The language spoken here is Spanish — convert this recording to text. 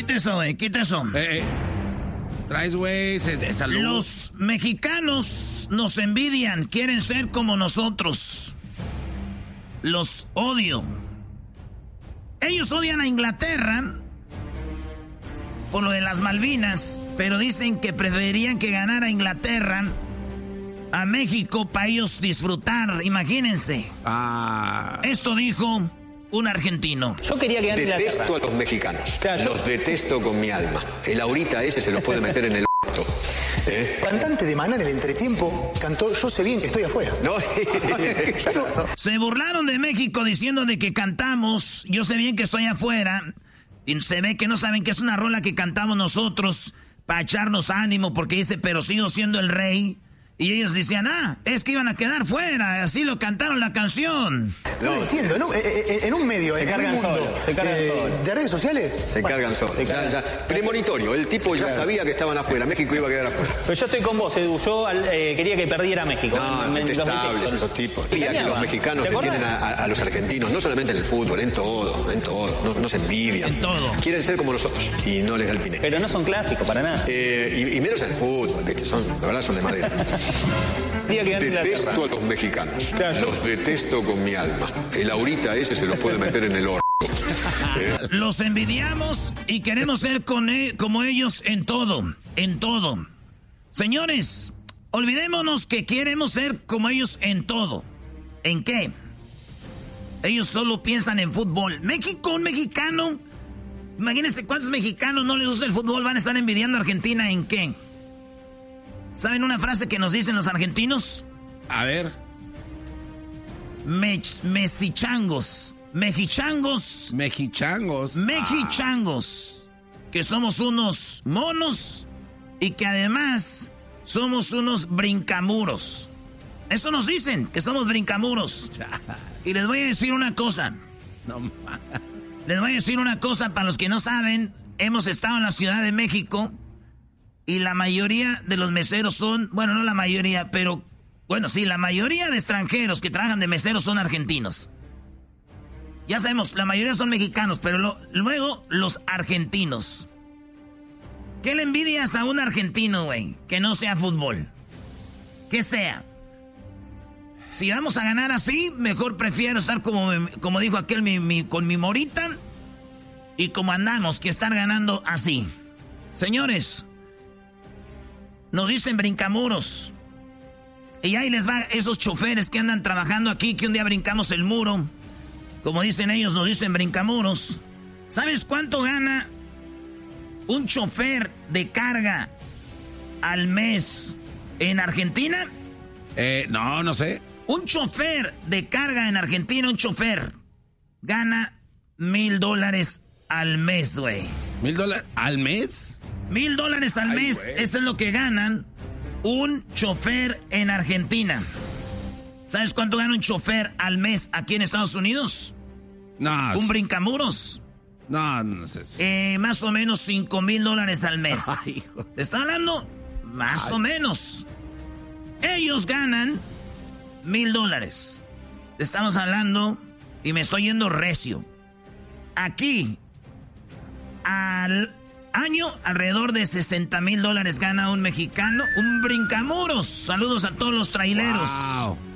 Quita eso, güey, quita eso. Traes, güey, salud. Los mexicanos nos envidian, quieren ser como nosotros. Los odio. Ellos odian a Inglaterra por lo de las Malvinas, pero dicen que preferirían que ganara Inglaterra a México para ellos disfrutar, imagínense. Esto dijo un argentino. Yo quería que gane Inglaterra. Detesto a los mexicanos. Claro, los detesto con mi alma. El Aurita ese se los puede meter en el orto. Cantante de Maná en el entretiempo cantó Yo sé bien que estoy afuera. No, sí. Se burlaron de México diciendo de que cantamos Yo sé bien que estoy afuera. Y se ve que no saben que es una rola que cantamos nosotros para echarnos ánimo, porque dice, pero sigo siendo el rey. Y ellos decían, es que iban a quedar fuera, así lo cantaron la canción. No entiendo, ¿no? En un medio, se en cargan un mundo solo, se cargan solo. ¿De redes sociales? Se cargan solos. Ya. Premonitorio, el tipo ya sabía que estaban afuera, México iba a quedar afuera. Pero yo estoy con vos, Edu, yo quería que perdiera México. No, detestables esos tipos. Y aquí los mexicanos que tienen a los argentinos, no solamente en el fútbol, en todo. No se envidian. En todo. Quieren ser como nosotros y no les da el pine. Pero no son clásicos, para nada. Y menos en el fútbol, ¿viste? La verdad son de madera. Detesto a los mexicanos. Claro. Los detesto con mi alma. El Aurita ese se los puede meter en el orto. Los envidiamos y queremos ser como ellos en todo. En todo. Señores, olvidémonos que queremos ser como ellos en todo. ¿En qué? Ellos solo piensan en fútbol. México, un mexicano. Imagínense cuántos mexicanos no les gusta el fútbol, van a estar envidiando a Argentina ¿en qué? ¿Saben una frase que nos dicen los argentinos? A ver. Mexichangos. Mexichangos. Que somos unos monos y que además somos unos brincamuros. Eso nos dicen, que somos brincamuros. Y les voy a decir una cosa. Les voy a decir una cosa para los que no saben. Hemos estado en la Ciudad de México. Y la mayoría de los meseros son, bueno, no la mayoría, pero, bueno, sí, la mayoría de extranjeros que trabajan de meseros son argentinos. Ya sabemos, la mayoría son mexicanos, pero luego los argentinos. ¿Qué le envidias a un argentino, güey? Que no sea fútbol. Que sea. Si vamos a ganar así, mejor prefiero estar como dijo aquel, con mi morita. Y como andamos, que estar ganando así. Señores, nos dicen brincamuros. Y ahí les va esos choferes que andan trabajando aquí, que un día brincamos el muro. Como dicen ellos, nos dicen brincamuros. ¿Sabes cuánto gana un chofer de carga al mes en Argentina? No sé. Un chofer de carga en Argentina, gana $1,000 al mes, güey. ¿$1,000 al mes? $1,000 al mes, güey. Eso es lo que ganan un chofer en Argentina. ¿Sabes cuánto gana un chofer al mes aquí en Estados Unidos? No. Un brincamuros. No sé. Más o menos $5,000 al mes. Ay, hijo. ¿Te está hablando? Más o menos. Ellos ganan $1,000. Te estamos hablando y me estoy yendo recio. Aquí, al año, alrededor de $60,000 gana un mexicano, un brincamuros. Saludos a todos los traileros. Wow.